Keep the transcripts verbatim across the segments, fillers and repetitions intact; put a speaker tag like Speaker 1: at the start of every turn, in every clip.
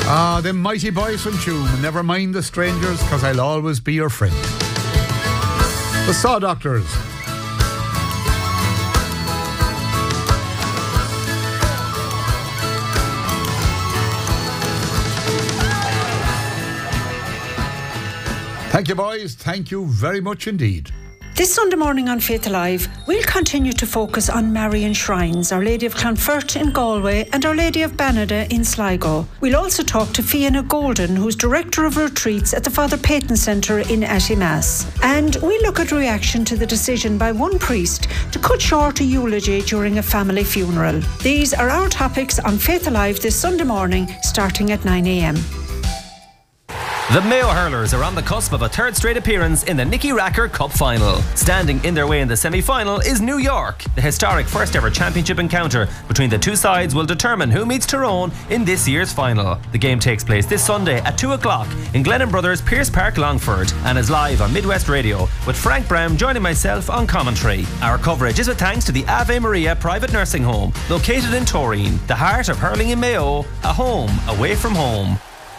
Speaker 1: Ah, them mighty boys from Tuam. Never mind the strangers, cause I'll always be your friend. The Saw Doctors. Thank you, boys. Thank you very much indeed.
Speaker 2: This Sunday morning on Faith Alive, we'll continue to focus on Marian Shrines, Our Lady of Clonfert in Galway and Our Lady of Banada in Sligo. We'll also talk to Fiona Golden, who's Director of Retreats at the Father Peyton Centre in Attimass. And we'll look at reaction to the decision by one priest to cut short a eulogy during a family funeral. These are our topics on Faith Alive this Sunday morning, starting at nine a m.
Speaker 3: The Mayo Hurlers are on the cusp of a third straight appearance in the Nicky Racker Cup Final. Standing in their way in the semi-final is New York. The historic first ever championship encounter between the two sides will determine who meets Tyrone in this year's final. The game takes place this Sunday at two o'clock in Glennon Brothers Pierce Park, Longford, and is live on Midwest Radio, with Frank Brown joining myself on commentary. Our coverage is with thanks to the Ave Maria Private Nursing Home, located in Torreen, the heart of hurling in Mayo, a home away from home.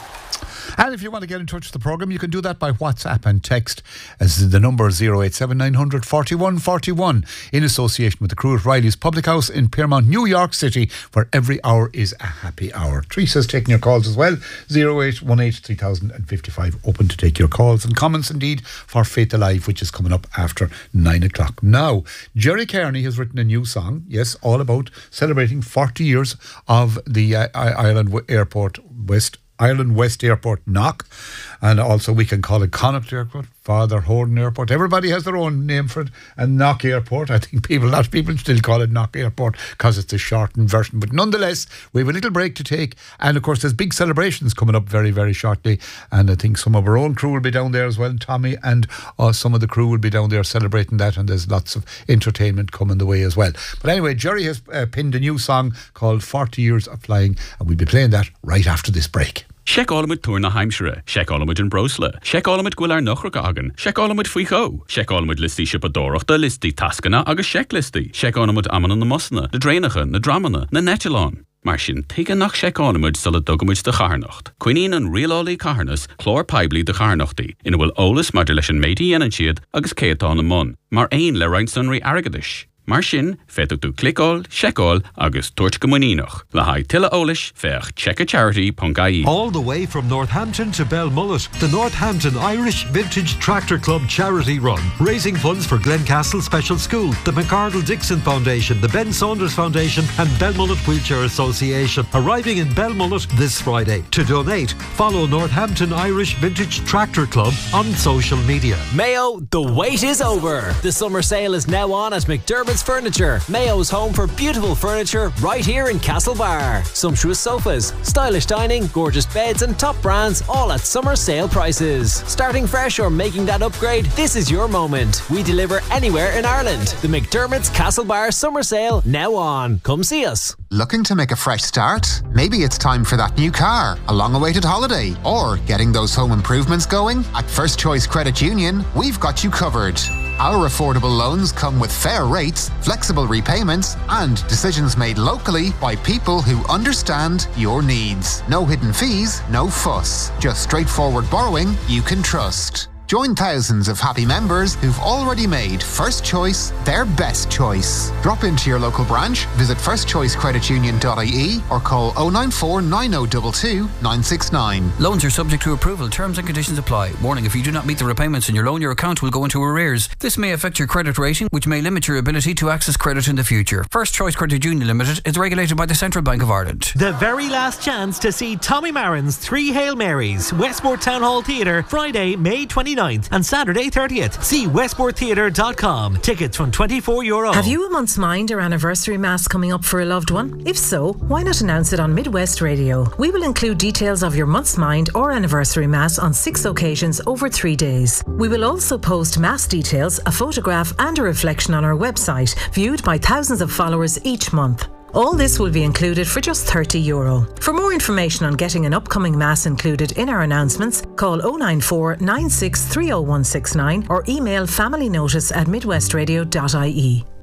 Speaker 1: And if you want to get in touch with the programme, you can do that by WhatsApp and text, as the number zero eight seven nine hundred forty-one forty-one, in association with the crew at Riley's Public House in Piermont, New York City, where every hour is a happy hour. Teresa's taking your calls as well. zero eight one eight three thousand fifty-five, open to take your calls and comments indeed for Faith Alive, which is coming up after nine o'clock. Now, Jerry Kearney has written a new song, yes, all about celebrating forty years of the uh, Ireland Airport West Ireland West Airport knock, and also we can call it Connacht Airport, Father Horden Airport. Everybody has their own name for it. And Knock Airport, I think people, a lot of people still call it Knock Airport because it's a shortened version. But nonetheless, we have a little break to take, and of course there's big celebrations coming up very, very shortly, and I think some of our own crew will be down there as well. Tommy and uh, some of the crew will be down there celebrating that, and there's lots of entertainment coming the way as well. But anyway, Jerry has uh, pinned a new song called forty years of Flying, and we'll be playing that right after this break.
Speaker 4: Sheck allamid Tourna Heimshere, Sheck allamid in Brosla, Sheck allamid Gwilar Nuchrach Agan, Sheck allamid Fuicho, Sheck allamid Listi Shipadorach, the Listi Taskana, Agus Sheck Listi, Sheck allamid Amman on the Musna, the Drainacha, the Dramana, the Netchalon. Marsin, Tiga nach Sheck allamid Sala Dugamid de Charnacht. Quinine and Real Oli Carnas, Chlor Pibli de Charnachti, in a will Olus Modulation Meiti and Shiad, Agus Keaton and Mun, Mar Ain Le Reinsunri Aragadish. Mar sin, fetu tú clicol, secol, agus tuairt go muínoch. Le haid tilla ólis, fech checkacharity dot I E.
Speaker 5: All the way from Northampton to Belmullet, the Northampton Irish Vintage Tractor Club charity run, raising funds for Glencastle Special School, the McArdle Dixon Foundation, the Ben Saunders Foundation and Belmullet Wheelchair Association, arriving in Belmullet this Friday. To donate, follow Northampton Irish Vintage Tractor Club on social media.
Speaker 6: Mayo, the wait is over. The summer sale is now on at McDermott's Furniture, Mayo's home for beautiful furniture right here in Castlebar. Sumptuous sofas, stylish dining, gorgeous beds and top brands, all at summer sale prices. Starting fresh or making that upgrade, this is your moment. We deliver anywhere in Ireland. The McDermott's Castlebar summer sale now on. Come see us.
Speaker 7: Looking to make a fresh start? Maybe it's time for that new car, a long-awaited holiday, or getting those home improvements going? At First Choice Credit Union, we've got you covered. Our affordable loans come with fair rates, flexible repayments, and decisions made locally by people who understand your needs. No hidden fees, no fuss. Just straightforward borrowing you can trust. Join thousands of happy members who've already made First Choice their best choice. Drop into your local branch, visit first choice credit union dot I E or call oh nine four nine oh two two nine six nine.
Speaker 8: Loans are subject to approval. Terms and conditions apply. Warning, if you do not meet the repayments in your loan, your account will go into arrears. This may affect your credit rating, which may limit your ability to access credit in the future. First Choice Credit Union Limited is regulated by the Central Bank of Ireland.
Speaker 9: The very last chance to see Tommy Marin's Three Hail Marys, Westport Town Hall Theatre, Friday, May twenty-ninth and Saturday thirtieth. See westport theatre dot com. Tickets from twenty-four euro.
Speaker 10: Have you a month's mind or anniversary mass coming up for a loved one? If so, why not announce it on Midwest Radio? We will include details of your month's mind or anniversary mass on six occasions over three days. We will also post mass details, a photograph and a reflection on our website, viewed by thousands of followers each month. All this will be included for just thirty euro. For more information on getting an upcoming mass included in our announcements, call oh nine four nine six three oh one six nine or email familynotice at midwestradio dot I E.